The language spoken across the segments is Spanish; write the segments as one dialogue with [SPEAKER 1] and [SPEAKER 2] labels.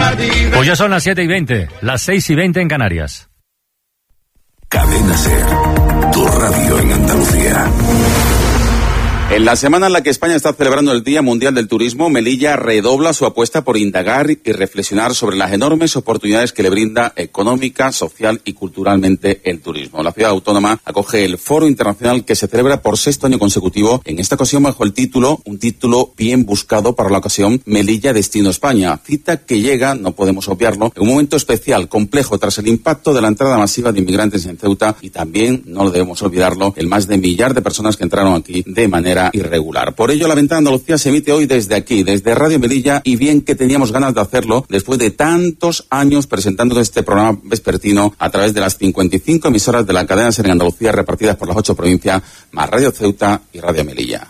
[SPEAKER 1] Pues ya son las 7:20, las 6:20 en Canarias.
[SPEAKER 2] Cadena SER, tu radio en Andalucía.
[SPEAKER 3] En la semana en la que España está celebrando el Día Mundial del Turismo, Melilla redobla su apuesta por indagar y reflexionar sobre las enormes oportunidades que le brinda económica, social y culturalmente el turismo. La ciudad autónoma acoge el Foro Internacional que se celebra por 6º año consecutivo, en esta ocasión bajo el título, un título bien buscado para la ocasión, Melilla Destino España. Cita que llega, no podemos obviarlo, en un momento especial, complejo, tras el impacto de la entrada masiva de inmigrantes en Ceuta y también, no lo debemos olvidarlo, el más de 1 millar de personas que entraron aquí de manera irregular. Por ello, La Ventana de Andalucía se emite hoy desde aquí, desde Radio Melilla, y bien que teníamos ganas de hacerlo después de tantos años presentando este programa vespertino a través de las 55 emisoras de la cadena SER en Andalucía repartidas por las 8 provincias, más Radio Ceuta y Radio Melilla.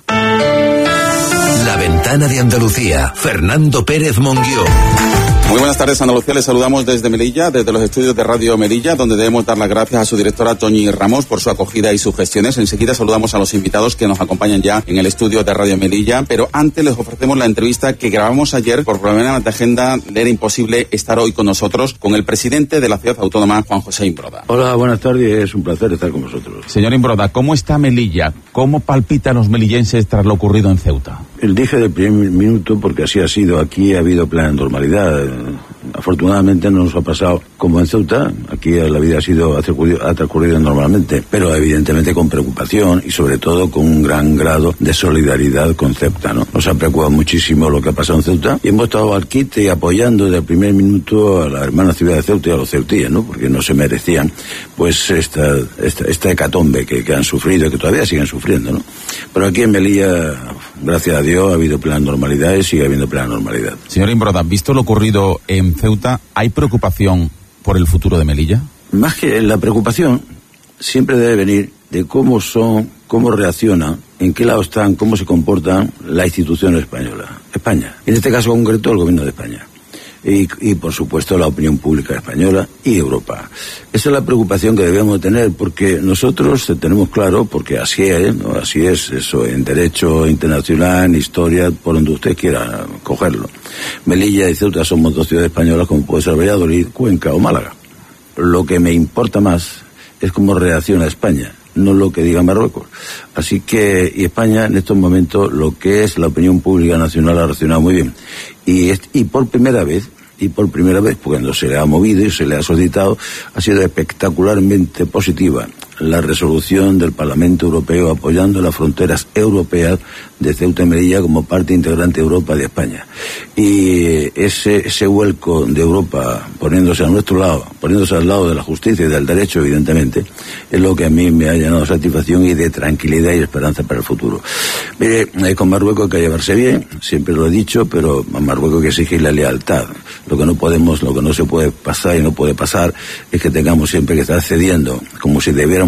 [SPEAKER 2] La Ventana de Andalucía, Fernando Pérez Monguió.
[SPEAKER 3] Muy buenas tardes, Andalucía. Les saludamos desde Melilla, desde los estudios de Radio Melilla, donde debemos dar las gracias a su directora Toñi Ramos por su acogida y sus gestiones. Enseguida saludamos a los invitados que nos acompañan ya en el estudio de Radio Melilla, pero antes les ofrecemos la entrevista que grabamos ayer. Por problemas de agenda le era imposible estar hoy con nosotros, con el presidente de la ciudad autónoma, Juan José Imbroda.
[SPEAKER 4] Hola, buenas tardes, es un placer estar con vosotros.
[SPEAKER 5] Señor Imbroda, ¿cómo está Melilla? ¿Cómo palpitan los melillenses tras lo ocurrido en Ceuta?
[SPEAKER 4] Dije del primer minuto porque así ha sido. Aquí ha habido plena normalidad. Afortunadamente no nos ha pasado como en Ceuta. Aquí la vida ha transcurrido normalmente, pero evidentemente con preocupación y sobre todo con un gran grado de solidaridad con Ceuta, ¿no? Nos ha preocupado muchísimo lo que ha pasado en Ceuta y hemos estado al quite y apoyando desde el primer minuto a la hermana ciudad de Ceuta y a los ceutíes, ¿no? Porque no se merecían pues esta hecatombe que han sufrido y que todavía siguen sufriendo, ¿no? Pero aquí en Melilla, gracias a Dios, ha habido plena normalidad y sigue habiendo plena normalidad.
[SPEAKER 5] Señor Imbroda, visto lo ocurrido en Ceuta, ¿hay preocupación por el futuro de Melilla?
[SPEAKER 4] Más que la preocupación, siempre debe venir de cómo reaccionan, en qué lado están, cómo se comportan las instituciones españolas. España, en este caso concreto el gobierno de España. Y por supuesto la opinión pública española y Europa. Esa es la preocupación que debemos tener, porque nosotros tenemos claro, porque así es, ¿no? Así es eso en derecho internacional, en historia, por donde usted quiera cogerlo. Melilla y Ceuta somos 2 ciudades españolas, como puede ser Valladolid, Cuenca o Málaga. Lo que me importa más es cómo reacciona España, no lo que diga Marruecos. Así que, y España en estos momentos, lo que es la opinión pública nacional ha reaccionado muy bien. Y por primera vez, cuando se le ha movido y se le ha solicitado, ha sido espectacularmente positiva la resolución del Parlamento Europeo apoyando las fronteras europeas de Ceuta y Melilla como parte integrante de Europa y de España. Y ese vuelco de Europa poniéndose a nuestro lado, poniéndose al lado de la justicia y del derecho, evidentemente, es lo que a mí me ha llenado de satisfacción y de tranquilidad y esperanza para el futuro. Mire, con Marruecos hay que llevarse bien, siempre lo he dicho, pero a Marruecos hay que exigir la lealtad. Lo que no se puede pasar y no puede pasar es que tengamos siempre que estar cediendo, como si debiéramos